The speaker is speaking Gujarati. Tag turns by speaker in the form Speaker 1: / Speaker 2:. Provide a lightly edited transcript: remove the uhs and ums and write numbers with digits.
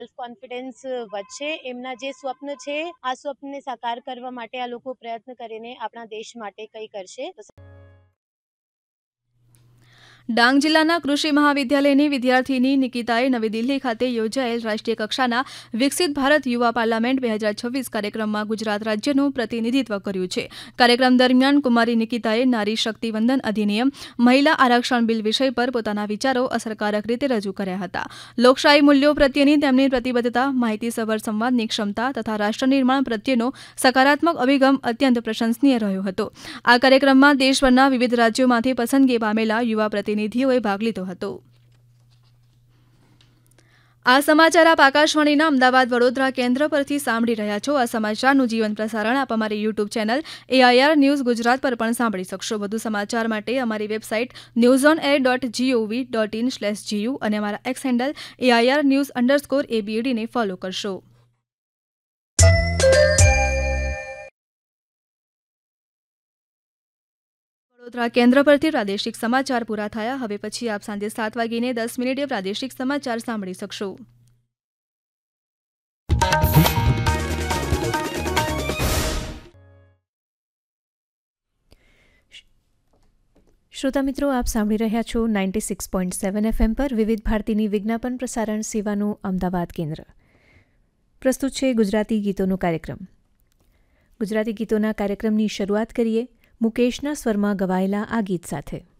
Speaker 1: સેલ્ફ કોન્ફિડન્સ વધશે, એમના જે સ્વપ્ન છે આ સ્વપ્નને સાકાર કરવા માટે આ લોકો પ્રયત્ન કરીને આપણા દેશ માટે કંઈ કરશે.
Speaker 2: ડાંગ જિલ્લાના કૃષિ મહાવિદ્યાલયની વિદ્યાર્થીની નિકિતાએ નવી દિલ્હી ખાતે યોજાયેલ રાષ્ટ્રીય કક્ષાના વિકસિત ભારત યુવા પાર્લામેન્ટ 2026 કાર્યક્રમમાં ગુજરાત રાજ્યનું પ્રતિનિધિત્વ કર્યું છે. કાર્યક્રમ દરમિયાન કુમારી નિકિતાએ નારી શક્તિ વંદન અધિનિયમ, મહિલા આરક્ષણ બિલ વિષય પર પોતાના વિચારો અસરકારક રીતે રજૂ કર્યા હતા. લોકશાહી મૂલ્યો પ્રત્યેની તેમની પ્રતિબદ્ધતા, માહિતીસભર સંવાદની ક્ષમતા તથા રાષ્ટ્ર નિર્માણ પ્રત્યેનો સકારાત્મક અભિગમ અત્યંત પ્રશંસનીય રહ્યો હતો. આ કાર્યક્રમમાં દેશભરના વિવિધ રાજ્યોમાંથી પસંદગી પામેલા યુવા પ્રતિનિધિઓએ ભાગ લીધો હતો. આ સમાચાર આપ આકાશવાણીના અમદાવાદ વડોદરા કેન્દ્ર પરથી સાંભળી રહ્યા છો. આ સમાચારનું જીવન પ્રસારણ આપ અમારી YouTube channel AIR news Gujarat પર પણ સાંભળી શકશો. વધુ સમાચાર માટે અમારી વેબસાઇટ newsonair.gov.in/gu અને અમારા એક્સ હેન્ડલ AIR_news_ABD ને ફોલો કરશો. વડોદરા કેન્દ્ર પરથી પ્રાદેશિક સમાચાર પૂરા થયા. હવે પછી આપ સાંજે 7:10 પ્રાદેશિક સમાચાર સાંભળી શકશો.
Speaker 3: શ્રોતા મિત્રો, આપ સાંભળી રહ્યા છો 96.7 FM પર વિવિધ ભારતીની વિજ્ઞાપન પ્રસારણ સેવાનું અમદાવાદ કેન્દ્ર. પ્રસ્તુત છે ગુજરાતી ગીતોનો કાર્યક્રમ. ગુજરાતી ગીતોના કાર્યક્રમની શરૂઆત કરીએ મુકેશના સ્વરમાં ગવાયેલા આ ગીત સાથે.